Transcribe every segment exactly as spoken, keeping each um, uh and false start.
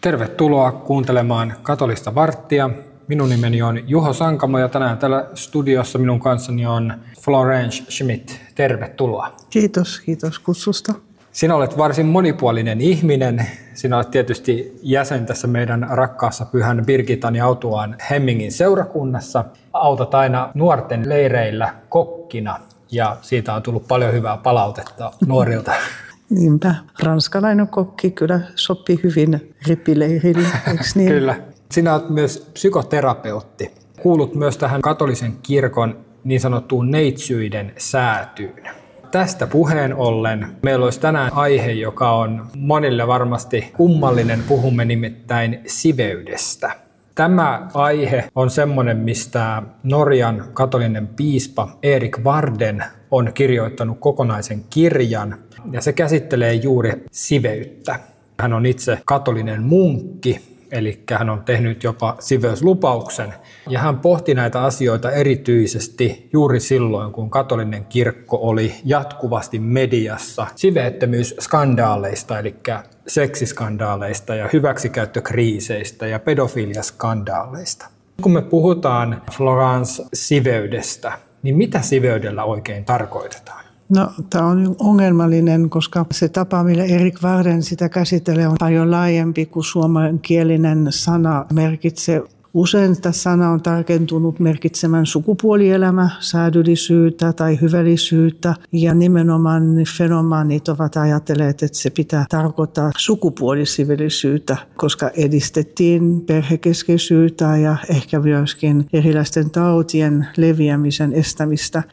Tervetuloa kuuntelemaan Katolista varttia. Minun nimeni on Juho Sankamo ja tänään täällä studiossa minun kanssani on Florence Schmidt. Tervetuloa. Kiitos, kiitos kutsusta. Sinä olet varsin monipuolinen ihminen. Sinä olet tietysti jäsen tässä meidän rakkaassa Pyhän Birgittan ja Autuaan Hemmingin seurakunnassa. Autat aina nuorten leireillä kokkina ja siitä on tullut paljon hyvää palautetta nuorilta. Niinpä. Ranskalainen kokki kyllä sopii hyvin rippileirille, eikö niin? Kyllä. Sinä olet myös psykoterapeutti. Kuulut myös tähän katolisen kirkon niin sanottuun neitsyiden säätyyn. Tästä puheen ollen meillä olisi tänään aihe, joka on monille varmasti kummallinen. Puhumme nimittäin siveydestä. Tämä aihe on semmoinen, mistä Norjan katolinen piispa Erik Varden on kirjoittanut kokonaisen kirjan, ja se käsittelee juuri siveyttä. Hän on itse katolinen munkki, eli hän on tehnyt jopa siveyslupauksen, ja hän pohti näitä asioita erityisesti juuri silloin, kun katolinen kirkko oli jatkuvasti mediassa siveettömyysskandaaleista, eli seksiskandaaleista ja hyväksikäyttökriiseistä ja pedofiliaskandaaleista. Kun me puhutaan Florence siveydestä, niin mitä siveydellä oikein tarkoitetaan? No, tämä on ongelmallinen, koska se tapa, millä Erik Varden sitä käsittelee, on paljon laajempi kuin suomenkielinen sana merkitsee. Usein tämä sana on tarkentunut merkitsemään sukupuolielämä, säädyllisyyttä tai hyvällisyyttä, ja nimenomaan fenomaanit ovat ajatelleet, että se pitää tarkoittaa sukupuolisivellisyyttä, koska edistettiin perhekeskeisyyttä ja ehkä myöskin erilaisten tautien leviämisen estämistä.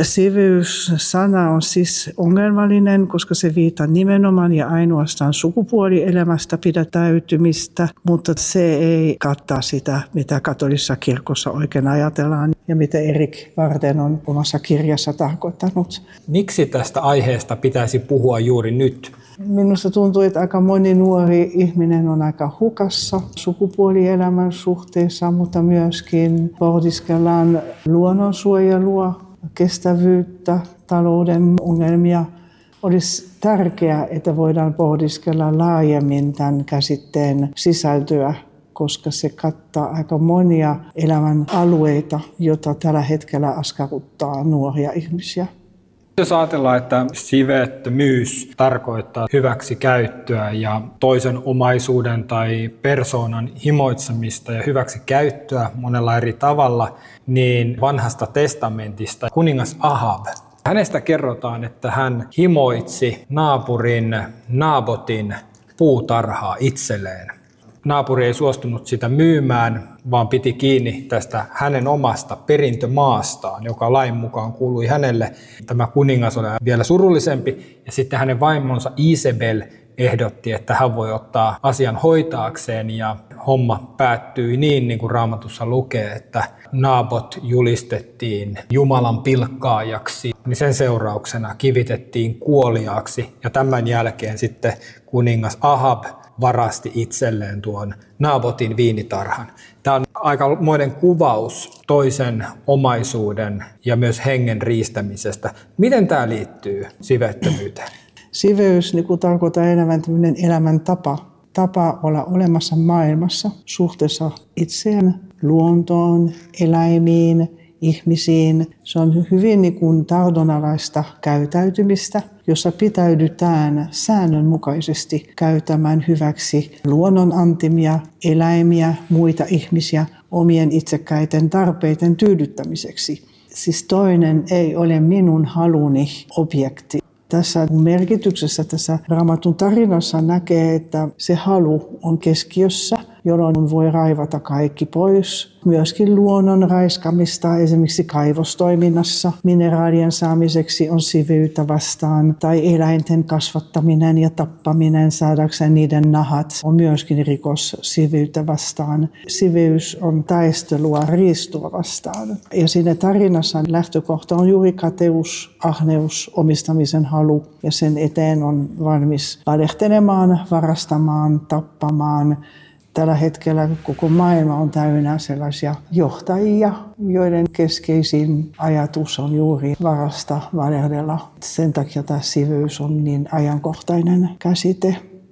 Siveys-sana on siis ongelmallinen, koska se viittaa nimenomaan ja ainoastaan sukupuolielämästä pidättäytymistä, mutta se ei kattaa sitä, mitä katolisessa kirkossa oikein ajatellaan ja mitä Erik Varden on omassa kirjassa tarkoittanut. Miksi tästä aiheesta pitäisi puhua juuri nyt? Minusta tuntuu, että aika moni nuori ihminen on aika hukassa sukupuolielämän suhteessa, mutta myöskin pohdiskellaan luonnonsuojelua, kestävyyttä, talouden ongelmia. Olisi tärkeää, että voidaan pohdiskella laajemmin tämän käsitteen sisältöä, koska se kattaa aika monia elämän alueita, joita tällä hetkellä askarruttaa nuoria ihmisiä. Jos ajatellaan, että siveettömyys tarkoittaa hyväksikäyttöä ja toisen omaisuuden tai persoonan himoitsemista ja hyväksikäyttöä monella eri tavalla, niin vanhasta testamentista kuningas Ahab. Hänestä kerrotaan, että hän himoitsi naapurin Naabotin puutarhaa itselleen. Naapuri ei suostunut sitä myymään, vaan piti kiinni tästä hänen omasta perintömaastaan, joka lain mukaan kuului hänelle. Tämä kuningas oli vielä surullisempi, ja sitten hänen vaimonsa Isabel ehdotti, että hän voi ottaa asian hoitaakseen, ja homma päättyi niin, niin kuin Raamatussa lukee, että Naabot julistettiin Jumalan pilkkaajaksi, niin sen seurauksena kivitettiin kuoliaaksi, ja tämän jälkeen sitten kuningas Ahab varasti itselleen tuon Naabotin viinitarhan. Tämä on aikamoinen kuvaus toisen omaisuuden ja myös hengen riistämisestä. Miten tämä liittyy siveettömyyteen? Siveys niin kuin tarkoittaa enemmän tämmöinen elämäntapa, tapa olla olemassa maailmassa suhteessa itseen, luontoon, eläimiin, ihmisiin. Se on hyvin niin kuin tahdonalaista käytäytymistä, jossa pitäydytään säännönmukaisesti käyttämään hyväksi luonnon antimia, eläimiä, muita ihmisiä omien itsekkäiden tarpeiden tyydyttämiseksi. Siis toinen ei ole minun haluni objekti. Tässä merkityksessä tässä Raamatun tarinassa näkee, että se halu on keskiössä, jolloin voi raivata kaikki pois. Myöskin luonnon raiskamista esimerkiksi kaivostoiminnassa mineraalien saamiseksi on siveyttä vastaan, tai eläinten kasvattaminen ja tappaminen saadakseen niiden nahat on myöskin rikos siveyttä vastaan. Siveys on taistelua riistua vastaan. Ja siinä tarinassa lähtökohta on juuri kateus, ahneus, omistamisen halu, ja sen eteen on valmis valehtelemaan, varastamaan, tappamaan. Tällä hetkellä koko maailma on täynnä sellaisia johtajia, joiden keskeisin ajatus on juuri varasta valehdella. Sen takia tämä siveys on niin ajankohtainen käsite.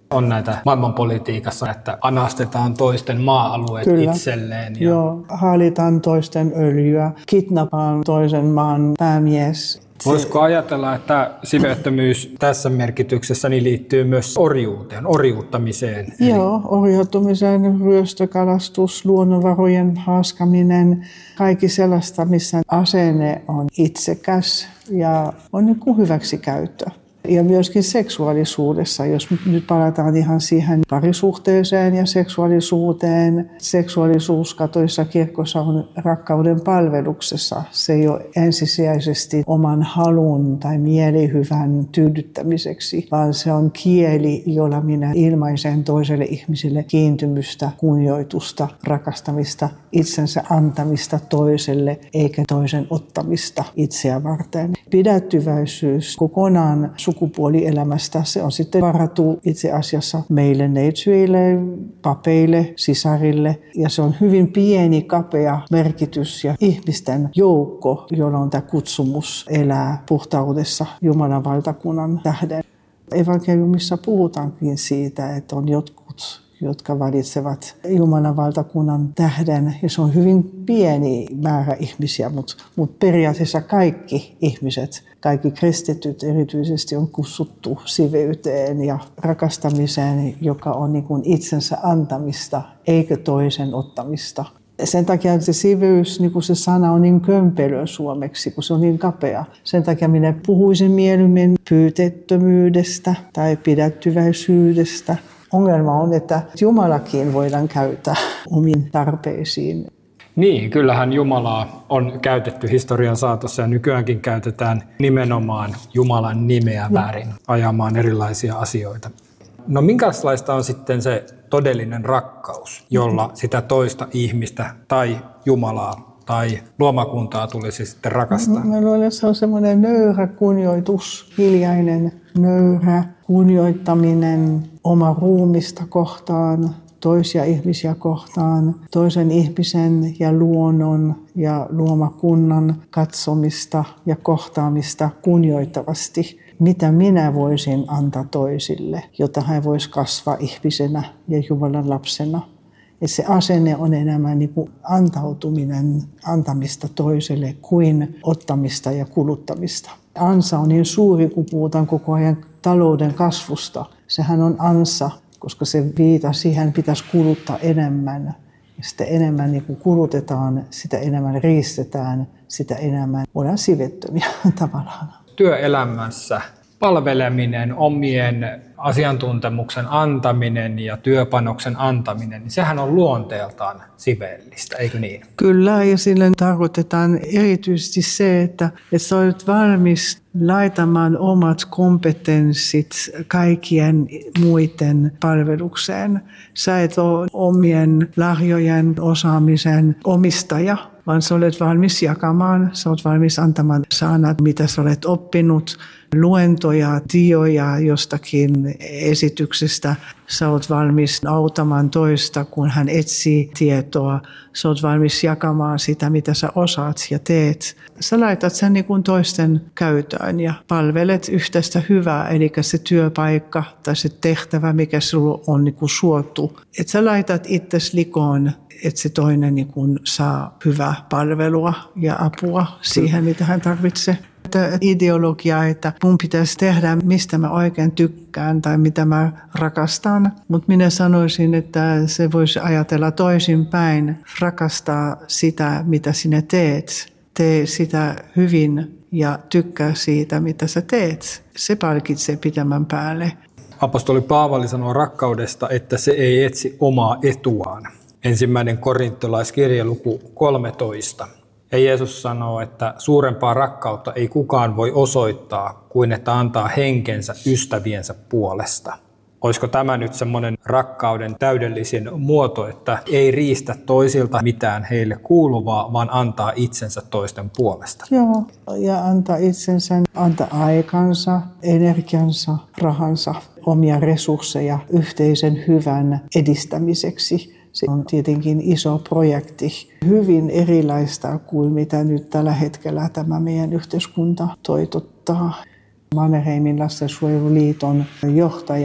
On näitä maailmanpolitiikassa, että anastetaan toisten maa-alueet Kyllä. itselleen. Ja... Joo, haalitaan toisten öljyä, kidnappaan toisen maan päämies. Voisiko ajatella, että siveettömyys tässä merkityksessä niin liittyy myös orjuuteen, orjuuttamiseen? Joo, orjuuttumiseen, ryöstökalastus, luonnonvarojen haaskaminen, kaikki sellaista, missä asenne on itsekäs ja on niin kuin hyväksikäyttö. Ja myöskin seksuaalisuudessa, jos nyt palataan ihan siihen parisuhteeseen ja seksuaalisuuteen. Seksuaalisuus katolisessa kirkossa on rakkauden palveluksessa. Se ei ole ensisijaisesti oman halun tai mielihyvän tyydyttämiseksi, vaan se on kieli, jolla minä ilmaisen toiselle ihmiselle kiintymystä, kunnioitusta, rakastamista, itsensä antamista toiselle, eikä toisen ottamista itseä varten. Pidättyväisyys kokonaan sukupuolielämästä, se on sitten varattu itse asiassa meille neitsyille, papeille, sisarille, ja se on hyvin pieni, kapea merkitys ja ihmisten joukko, jolla on tämä kutsumus elää puhtaudessa Jumalan valtakunnan tähden. Evankeliumissa puhutaankin siitä, että on jotkut, jotka valitsevat Jumalan valtakunnan tähden, ja se on hyvin pieni määrä ihmisiä, mutta, mutta periaatteessa kaikki ihmiset, kaikki kristityt erityisesti on kutsuttu siveyteen ja rakastamiseen, joka on niin kuin itsensä antamista eikä toisen ottamista. Sen takia se siveys, niin kuin se sana on niin kömpelö suomeksi, kun se on niin kapea. Sen takia minä puhuisin mieluummin pyyteettömyydestä tai pidättyväisyydestä. Ongelma on, että Jumalakin voidaan käyttää omiin tarpeisiin. Niin, kyllähän Jumalaa on käytetty historian saatossa ja nykyäänkin käytetään nimenomaan Jumalan nimeä väärin ajamaan erilaisia asioita. No minkälaista on sitten se todellinen rakkaus, jolla sitä toista ihmistä tai Jumalaa tai luomakuntaa tulisi sitten rakastaa? Mä luulen, että se on semmoinen nöyrä kunnioitus, hiljainen nöyrä kunnioittaminen oma ruumista kohtaan, toisia ihmisiä kohtaan, toisen ihmisen ja luonnon ja luomakunnan katsomista ja kohtaamista kunnioittavasti. Mitä minä voisin antaa toisille, jotta hän voisi kasvaa ihmisenä ja Jumalan lapsena. Että se asenne on enemmän niin kuin antautuminen, antamista toiselle kuin ottamista ja kuluttamista. Ansa on niin suuri, kun puhutaan koko ajan talouden kasvusta. Sehän on ansa, koska se viittaa siihen, pitäisi kuluttaa enemmän. Ja sitä enemmän niin kuin kulutetaan, sitä enemmän riistetään, sitä enemmän voidaan sivettömiä tavallaan. Työelämässä palveleminen, omien asiantuntemuksen antaminen ja työpanoksen antaminen, niin sehän on luonteeltaan siveellistä, eikö niin? Kyllä, ja sillä tarkoitetaan erityisesti se, että, että sä olet valmis laitamaan omat kompetenssit kaikkien muiden palvelukseen. Sä et ole omien lahjojen osaamisen omistaja, vaan sä olet valmis jakamaan, sä olet valmis antamaan sanat, mitä sä olet oppinut, luentoja, tioja jostakin esityksestä. Sä olet valmis auttamaan toista, kun hän etsii tietoa. Sä olet valmis jakamaan sitä, mitä sä osaat ja teet. Sä laitat sen niin kuin toisten käyttöön ja palvelet yhteistä hyvää, eli se työpaikka tai se tehtävä, mikä sulla on niin kuin suotu. Että sä laitat itsesi likoon, että se toinen niin kuin saa hyvää palvelua ja apua siihen, mitä hän tarvitsee. Ideologia, että mun pitäisi tehdä, mistä mä oikein tykkään tai mitä mä rakastan. Mutta minä sanoisin, että se voisi ajatella toisinpäin. Rakastaa sitä, mitä sinä teet. Tee sitä hyvin ja tykkää siitä, mitä sä teet. Se palkitsee pidemmän päälle. Apostoli Paavali sanoo rakkaudesta, että se ei etsi omaa etuaan. Ensimmäinen korintolaiskirja luku kolmetoista. Ja Jeesus sanoo, että suurempaa rakkautta ei kukaan voi osoittaa kuin että antaa henkensä ystäviensä puolesta. Olisiko tämä nyt semmoinen rakkauden täydellisin muoto, että ei riistä toisilta mitään heille kuuluvaa, vaan antaa itsensä toisten puolesta? Joo, ja antaa itsensä, antaa aikansa, energiansa, rahansa, omia resursseja yhteisen hyvän edistämiseksi. Se on tietenkin iso projekti, hyvin erilaista kuin mitä nyt tällä hetkellä tämä meidän yhteiskunta toitottaa. Mannerheimin lastensuojeluliiton johtaja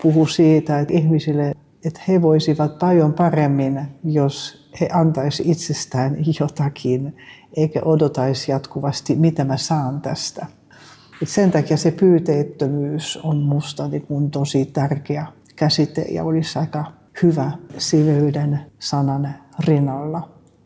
puhui siitä, että ihmisille, että he voisivat paljon paremmin, jos he antaisi itsestään jotakin, eikä odotaisi jatkuvasti, mitä mä saan tästä. Et sen takia se pyyteettömyys on musta niin kuin tosi tärkeä käsite ja olisi aika hyvä siveyden sanan rinnalla.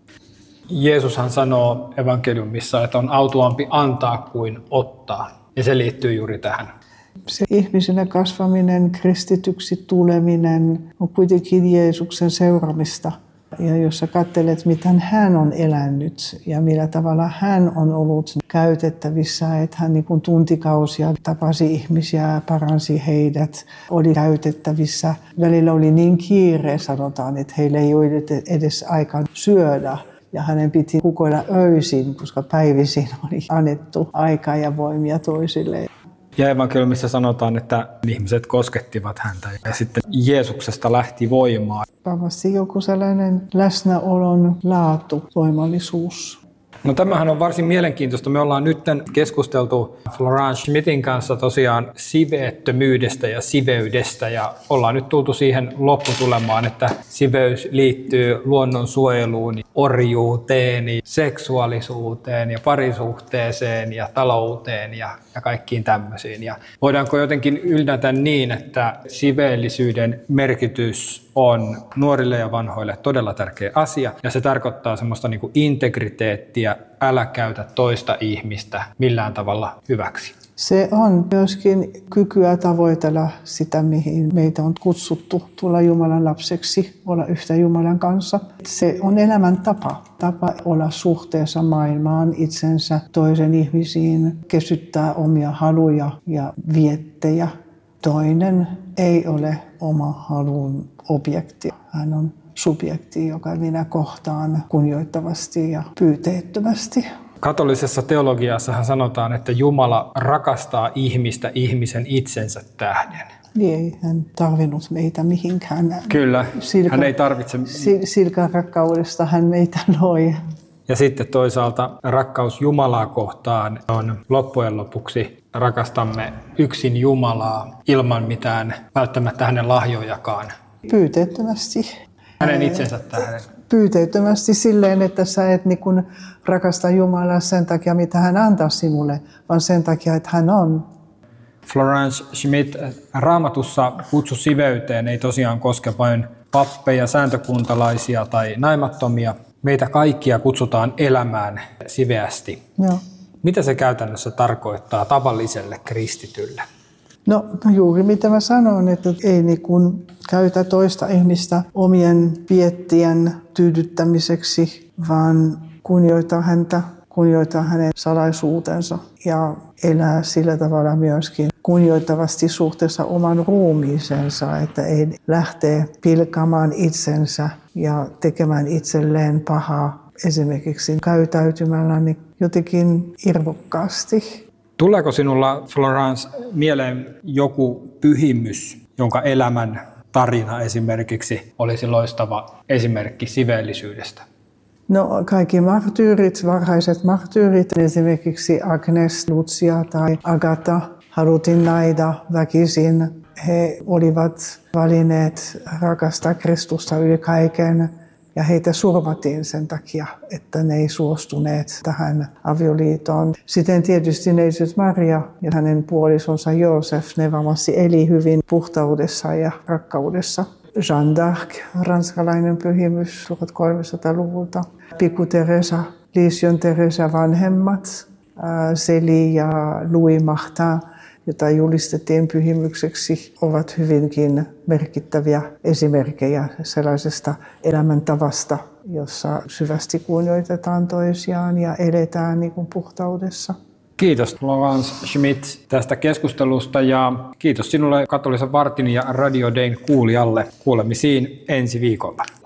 Jeesushan sanoo evankeliumissa, että on autuampi antaa kuin ottaa, ja se liittyy juuri tähän. Se ihmisenä kasvaminen, kristityksi tuleminen on kuitenkin Jeesuksen seuraamista. Ja jos sä katselet, miten hän on elänyt ja millä tavalla hän on ollut käytettävissä, että hän niin kuin tuntikausia tapasi ihmisiä, paransi heidät, oli käytettävissä. Välillä oli niin kiire, sanotaan, että heillä ei ole edes aikaa syödä. Ja hänen piti kukoilla öisin, koska päivisin oli annettu aikaa ja voimia toisille. Ja evankeliumissa sanotaan, että ihmiset koskettivat häntä ja sitten Jeesuksesta lähti voimaa. Varmasti joku sellainen läsnäolon laatu, voimallisuus. No tämähän on varsin mielenkiintoista. Me ollaan nyt keskusteltu Florence Schmidtin kanssa tosiaan siveettömyydestä ja siveydestä ja ollaan nyt tultu siihen lopputulemaan, että siveys liittyy luonnonsuojeluun, orjuuteen, seksuaalisuuteen ja parisuhteeseen ja talouteen ja, ja kaikkiin tämmöisiin. Ja voidaanko jotenkin yllätä niin, että siveellisyyden merkitys on nuorille ja vanhoille todella tärkeä asia ja se tarkoittaa semmoista niin kuin integriteettiä, älä käytä toista ihmistä millään tavalla hyväksi. Se on myöskin kykyä tavoitella sitä, mihin meitä on kutsuttu tulla Jumalan lapseksi, olla yhtä Jumalan kanssa. Se on elämäntapa, tapa olla suhteessa maailmaan, itsensä, toisen ihmisiin, kesyttää omia haluja ja viettejä. Toinen ei ole oma halun objekti. Hän on subjekti, joka minä kohtaan kunnioittavasti ja pyyteettömästi. Katolisessa teologiassahan sanotaan, että Jumala rakastaa ihmistä ihmisen itsensä tähden. Ei hän tarvinnut meitä mihinkään. Kyllä, Silka, hän ei tarvitse. Silkan rakkaudesta hän meitä loi. Ja sitten toisaalta rakkaus Jumalaa kohtaan on loppujen lopuksi rakastamme yksin Jumalaa ilman mitään välttämättä hänen lahjojakaan. Pyyteettömästi. Hänen itsensä tähden. Pyyteettömästi silleen, että sä et niin kuin rakasta Jumalaa sen takia, mitä hän antaa sinulle, vaan sen takia, että hän on. Florence Schmidt, Raamatussa kutsu siveyteen ei tosiaan koske vain pappeja, sääntökuntalaisia tai naimattomia. Meitä kaikkia kutsutaan elämään siveästi. Joo. Mitä se käytännössä tarkoittaa tavalliselle kristitylle? No, no juuri mitä mä sanon, että ei niin kuin käytä toista ihmistä omien viettien tyydyttämiseksi, vaan kunnioittaa häntä, kunnioittaa hänen salaisuutensa ja elää sillä tavalla myöskin kunnioittavasti suhteessa oman ruumiisensa, että ei lähtee pilkaamaan itsensä ja tekemään itselleen pahaa esimerkiksi käytäytymällä niin jotenkin irvokkaasti. Tuleeko sinulla, Florence, mieleen joku pyhimys, jonka elämän tarina esimerkiksi olisi loistava esimerkki siveellisyydestä? No kaikki martyyrit, varhaiset martyyrit, esimerkiksi Agnes, Lucia tai Agatha, halutin naida väkisin. He olivat valinneet rakastaa Kristusta yli kaiken ja heitä surmattiin sen takia, että ne ei suostuneet tähän avioliitoon. Sitten tietysti neitsyt Maria ja hänen puolisonsa Joosef, ne varmasti eli hyvin puhtaudessa ja rakkaudessa. Jeanne d'Arc, ranskalainen pyhimys tuhatkolmesataaluvulta. Pikku Teresa, Lision Teresa vanhemmat, Célie ja Louis Martin, jota julistettiin pyhimykseksi, ovat hyvinkin merkittäviä esimerkkejä sellaisesta elämäntavasta, jossa syvästi kunnioitetaan toisiaan ja eletään niin kuin puhtaudessa. Kiitos Florence Schmidt tästä keskustelusta ja kiitos sinulle Katolisen vartin ja Radio Dayn kuulijalle. Kuulemisiin ensi viikolla.